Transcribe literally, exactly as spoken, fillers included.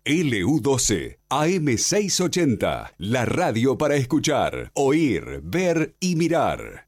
L U doce, A M seiscientos ochenta, la radio para escuchar, oír, ver y mirar.